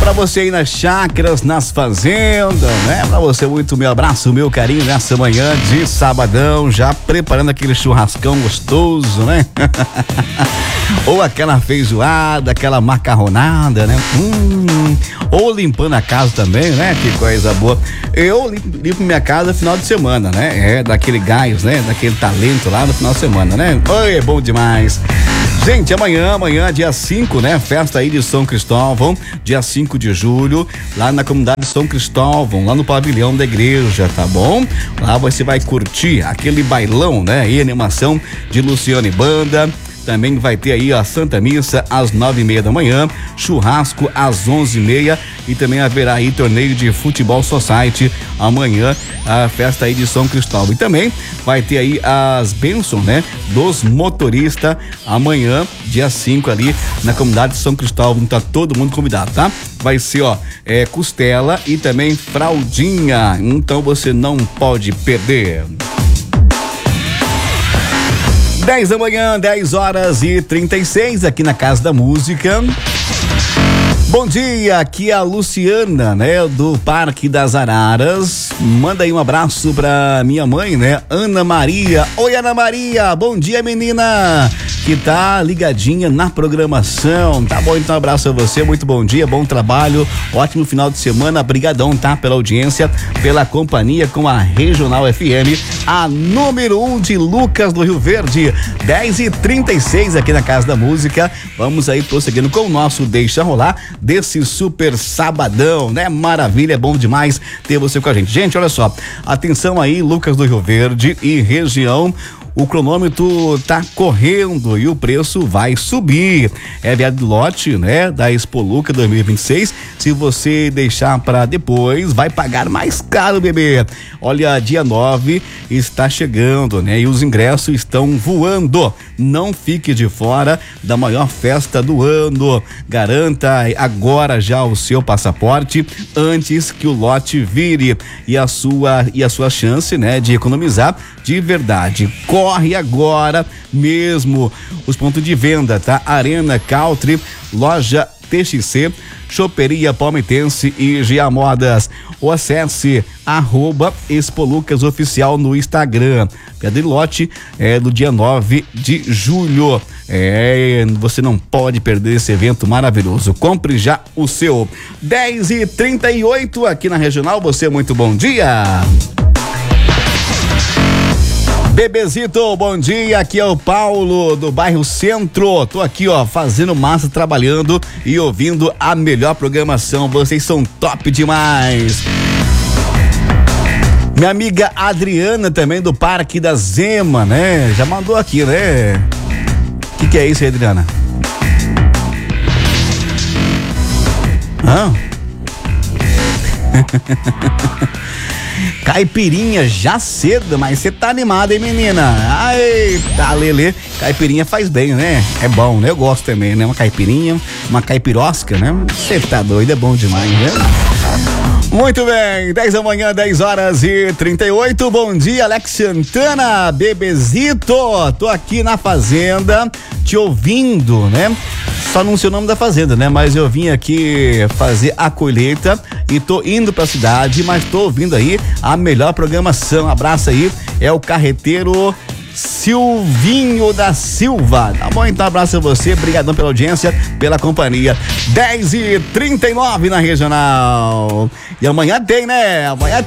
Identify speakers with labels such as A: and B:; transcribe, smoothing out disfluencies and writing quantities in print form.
A: Pra você aí nas chácaras, nas fazendas, né? Pra você, muito meu abraço, meu carinho nessa manhã de sabadão, já preparando aquele churrascão gostoso, né? Ou aquela feijoada, aquela macarronada, né? Ou limpando a casa também, né? Que coisa boa. Eu limpo minha casa final de semana, né? É, daquele gás, né? Daquele talento lá no final de semana, né? Oi, é bom demais. Gente, amanhã, dia 5, né? Festa aí de São Cristóvão, dia 5 de julho, lá na comunidade de São Cristóvão, lá no pavilhão da igreja, tá bom? Lá você vai curtir aquele bailão, né? E animação de Luciano e Banda. Também vai ter aí a Santa Missa às 9:30 da manhã, churrasco às 11:30 e também haverá aí torneio de futebol society amanhã, a festa aí de São Cristóvão. E também vai ter aí as bênçãos, né, dos motoristas amanhã, dia 5 ali na comunidade de São Cristóvão. Tá todo mundo convidado, tá? Vai ser, costela e também fraldinha. Então você não pode perder. 10 da manhã, 10h36, aqui na Casa da Música. Bom dia, aqui é a Luciana, né, do Parque das Araras. Manda aí um abraço pra minha mãe, né, Ana Maria. Oi, Ana Maria, bom dia, menina, que tá ligadinha na programação. Tá bom, então um abraço a você, muito bom dia, bom trabalho, ótimo final de semana, brigadão, tá, pela audiência, pela companhia com a Regional FM, a número 1 de Lucas do Rio Verde. 10h36 aqui na Casa da Música. Vamos aí prosseguindo com o nosso Deixa Rolar desse super sabadão, né? Maravilha, é bom demais ter você com a gente. Gente, olha só, atenção aí, Lucas do Rio Verde e região. O cronômetro tá correndo e o preço vai subir. É viado lote, né? Da Expoluca 2026. Se você deixar para depois, vai pagar mais caro, bebê. Olha, dia 9 está chegando, né? E os ingressos estão voando. Não fique de fora da maior festa do ano. Garanta agora já o seu passaporte antes que o lote vire. E a sua chance, né? De economizar de verdade. Corre agora mesmo. Os pontos de venda, tá? Arena Country, loja TXC, Choperia Palmitense e GA Modas. Ou acesse @Expolucas Oficial no Instagram. Pedrilote é do dia 9 de julho. Você não pode perder esse evento maravilhoso. Compre já o seu. 10h38 aqui na Regional. Você, muito bom dia. Bebezito, bom dia, aqui é o Paulo do bairro Centro, tô aqui fazendo massa, trabalhando e ouvindo a melhor programação, vocês são top demais. Minha amiga Adriana também do Parque da Zema, né, já mandou aqui, né? O que é isso aí, Adriana? Caipirinha já cedo, mas você tá animada, hein, menina? Eita, Lelê, caipirinha faz bem, né? É bom, né? Eu gosto também, né? Uma caipirinha, uma caipirosca, né? Você tá doido, é bom demais, né? Muito bem, 10 da manhã, 10h38, bom dia, Alex Santana, bebezito, tô aqui na fazenda, te ouvindo, né? Só não sei o nome da fazenda, né? Mas eu vim aqui fazer a colheita e tô indo pra cidade, mas tô ouvindo aí a melhor programação. Abraço aí, é o carreteiro Silvinho da Silva. Tá bom, então abraço a você, brigadão pela audiência, pela companhia. 10h39 na Regional. E amanhã tem, né? Amanhã